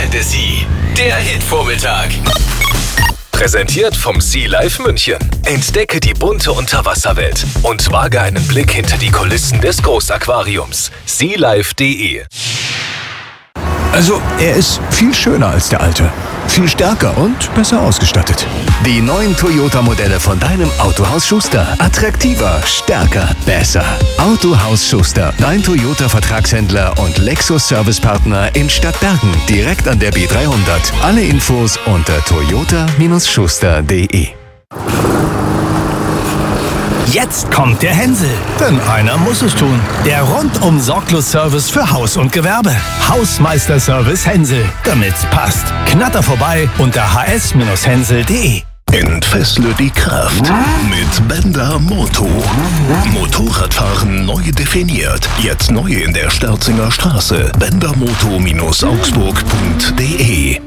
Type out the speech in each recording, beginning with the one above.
Fantasy, der Hitvormittag. Präsentiert vom Sea Life München. Entdecke die bunte Unterwasserwelt und wage einen Blick hinter die Kulissen des Großaquariums. sealife.de. Also, er ist viel schöner als der alte. Viel stärker und besser ausgestattet. Die neuen Toyota-Modelle von deinem Autohaus Schuster. Attraktiver, stärker, besser. Autohaus Schuster. Dein Toyota-Vertragshändler und Lexus-Servicepartner in Stadtbergen. Direkt an der B300. Alle Infos unter toyota-schuster.de. Jetzt kommt der Hänsel, denn einer muss es tun. Der Rundum-Sorglos-Service für Haus und Gewerbe. Hausmeister-Service Hänsel, damit's passt. Knatter vorbei unter hs-hänsel.de. Entfessle die Kraft mit Bender Moto. Motorradfahren neu definiert. Jetzt neu in der Sterzinger Straße. bendermoto-augsburg.de.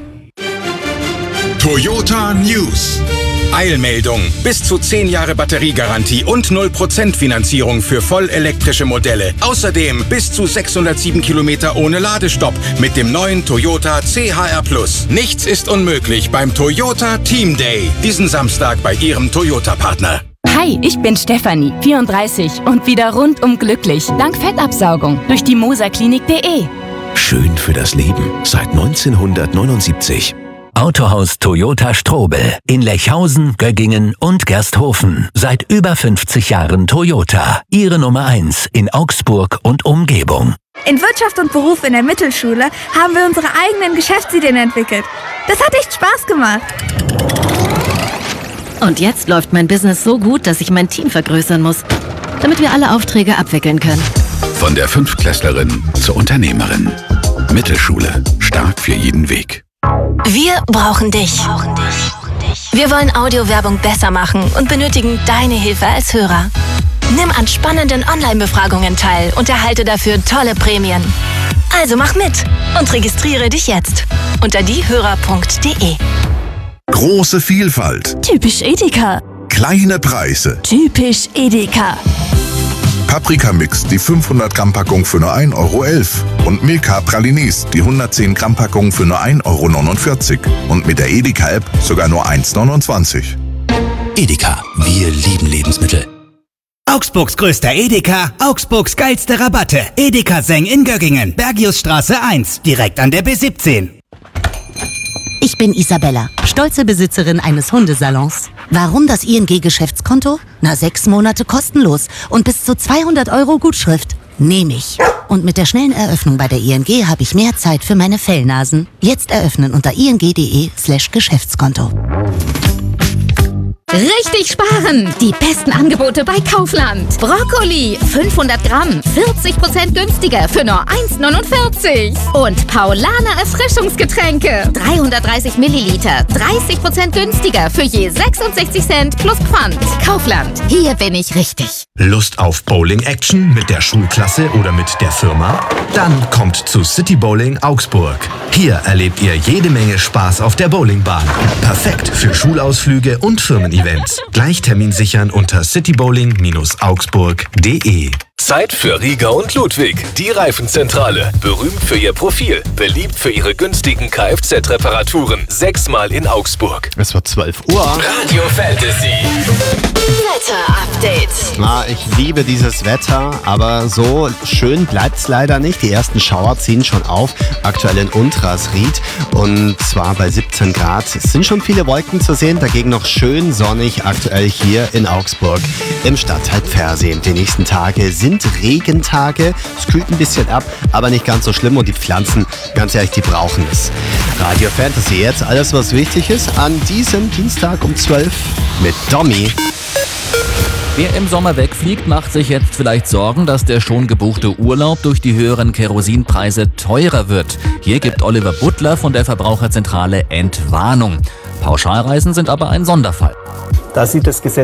Toyota News. Eilmeldung. Bis zu 10 Jahre Batteriegarantie und 0% Finanzierung für vollelektrische Modelle. Außerdem bis zu 607 Kilometer ohne Ladestopp mit dem neuen Toyota CHR+. Nichts ist unmöglich beim Toyota Team Day. Diesen Samstag bei Ihrem Toyota-Partner. Hi, ich bin Stefanie, 34 und wieder rundum glücklich. Dank Fettabsaugung durch die moserklinik.de. Schön für das Leben seit 1979. Autohaus Toyota Strobel in Lechhausen, Göggingen und Gersthofen. Seit über 50 Jahren Toyota. Ihre Nummer 1 in Augsburg und Umgebung. In Wirtschaft und Beruf in der Mittelschule haben wir unsere eigenen Geschäftsideen entwickelt. Das hat echt Spaß gemacht. Und jetzt läuft mein Business so gut, dass ich mein Team vergrößern muss, damit wir alle Aufträge abwickeln können. Von der Fünftklässlerin zur Unternehmerin. Mittelschule. Stark für jeden Weg. Wir brauchen dich. Wir wollen Audiowerbung besser machen und benötigen deine Hilfe als Hörer. Nimm an spannenden Online-Befragungen teil und erhalte dafür tolle Prämien. Also mach mit und registriere dich jetzt unter diehörer.de. Große Vielfalt. Typisch Edeka. Kleine Preise. Typisch Edeka. Paprikamix, die 500 Gramm Packung für nur 1,11 € und Milka Pralines, die 110 Gramm Packung für nur 1,49 € und mit der Edeka-App sogar nur 1,29 €. Edeka, wir lieben Lebensmittel. Augsburgs größter Edeka, Augsburgs geilste Rabatte. Edeka Seng in Göggingen, Bergiusstraße 1, direkt an der B17. Ich bin Isabella, stolze Besitzerin eines Hundesalons. Warum das ING-Geschäftskonto? 6 Monate kostenlos und bis zu 200 € Gutschrift. Nehme ich. Und mit der schnellen Eröffnung bei der ING habe ich mehr Zeit für meine Fellnasen. Jetzt eröffnen unter ing.de/Geschäftskonto. Richtig sparen! Die besten Angebote bei Kaufland. Brokkoli, 500 Gramm, 40% günstiger für nur 1,49 €. Und Paulaner Erfrischungsgetränke, 330 Milliliter, 30% günstiger für je 66 Cent plus Pfand. Kaufland, hier bin ich richtig. Lust auf Bowling-Action mit der Schulklasse oder mit der Firma? Dann kommt zu City Bowling Augsburg. Hier erlebt ihr jede Menge Spaß auf der Bowlingbahn. Perfekt für Schulausflüge und Firmen-Events. Gleich Termin sichern unter citybowling-augsburg.de. Zeit für Rieger und Ludwig, die Reifenzentrale. Berühmt für ihr Profil, beliebt für ihre günstigen Kfz-Reparaturen. 6-mal in Augsburg. Es wird 12 Uhr. Radio Fantasy. Wetter-Update. Ich liebe dieses Wetter, aber so schön bleibt's leider nicht. Die ersten Schauer ziehen schon auf, aktuell in Untersried und zwar bei 17 Grad. Es sind schon viele Wolken zu sehen, dagegen noch schön sonnig aktuell hier in Augsburg im Stadtteil Pfersee. Die nächsten Tage sind Regentage, es kühlt ein bisschen ab, aber nicht ganz so schlimm und die Pflanzen, ganz ehrlich, die brauchen es. Radio Fantasy, jetzt alles, was wichtig ist, an diesem Dienstag um 12 mit Domi. Wer im Sommer wegfliegt, macht sich jetzt vielleicht Sorgen, dass der schon gebuchte Urlaub durch die höheren Kerosinpreise teurer wird. Hier gibt Oliver Butler von der Verbraucherzentrale Entwarnung. Pauschalreisen sind aber ein Sonderfall. Da sieht das Gesetz